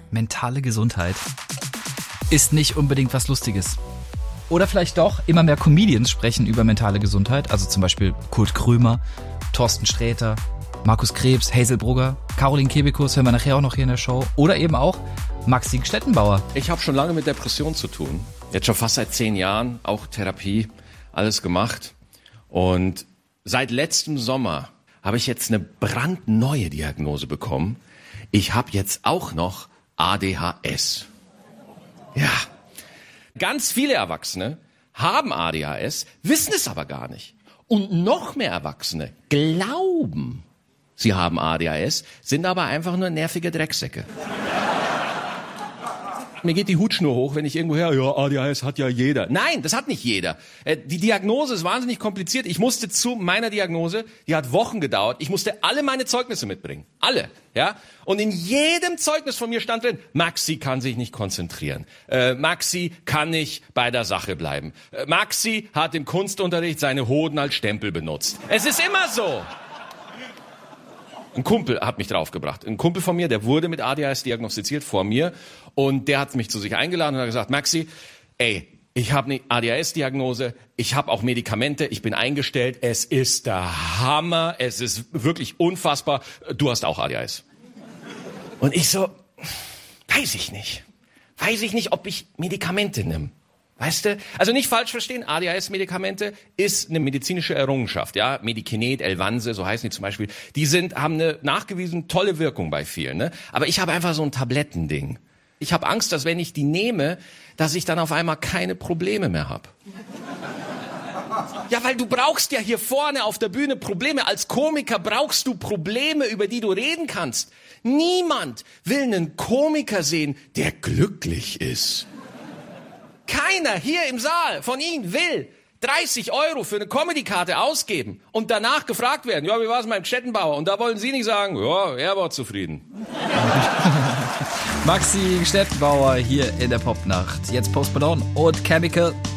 mentale Gesundheit ist nicht unbedingt was Lustiges. Oder vielleicht doch, immer mehr Comedians sprechen über mentale Gesundheit, also zum Beispiel Kurt Krömer, Thorsten Sträter, Markus Krebs, Hazel Brugger, Caroline Kebekus, hören wir nachher auch noch hier in der Show. Oder eben auch Maxi Stettenbauer. Ich habe schon lange mit Depressionen zu tun. Jetzt schon fast seit 10 Jahren, auch Therapie, alles gemacht. Und seit letztem Sommer habe ich jetzt eine brandneue Diagnose bekommen. Ich habe jetzt auch noch ADHS. Ja, ganz viele Erwachsene haben ADHS, wissen es aber gar nicht. Und noch mehr Erwachsene glauben, sie haben ADHS, sind aber einfach nur nervige Drecksäcke. Mir geht die Hutschnur hoch, wenn ich irgendwo höre, ja, ADHS hat ja jeder. Nein, das hat nicht jeder. Die Diagnose ist wahnsinnig kompliziert. Ich musste zu meiner Diagnose, die hat Wochen gedauert, ich musste alle meine Zeugnisse mitbringen. Alle, ja. Und in jedem Zeugnis von mir stand drin, Maxi kann sich nicht konzentrieren. Maxi kann nicht bei der Sache bleiben. Maxi hat im Kunstunterricht seine Hoden als Stempel benutzt. Es ist immer so. Ein Kumpel hat mich draufgebracht. Ein Kumpel von mir, der wurde mit ADHS diagnostiziert vor mir und der hat mich zu sich eingeladen und hat gesagt, Maxi, ey, ich habe eine ADHS-Diagnose, ich habe auch Medikamente, ich bin eingestellt, es ist der Hammer, es ist wirklich unfassbar, du hast auch ADHS. Und ich so, weiß ich nicht, ob ich Medikamente nehme. Weißt du? Also nicht falsch verstehen, ADHS-Medikamente ist eine medizinische Errungenschaft, ja. Medikinet, Elvanse, so heißen die zum Beispiel. Die haben eine nachgewiesen tolle Wirkung bei vielen, ne? Aber ich habe einfach so ein Tablettending. Ich habe Angst, dass wenn ich die nehme, dass ich dann auf einmal keine Probleme mehr habe. Ja, weil du brauchst ja hier vorne auf der Bühne Probleme. Als Komiker brauchst du Probleme, über die du reden kannst. Niemand will einen Komiker sehen, der glücklich ist. Keiner hier im Saal von Ihnen will 30 € für eine Comedy-Karte ausgeben und danach gefragt werden, ja, wie war es mit meinem Stettenbauer? Und da wollen Sie nicht sagen, ja, er war zufrieden. Maxi Stettenbauer hier in der Popnacht. Jetzt Post Malone und Chemical.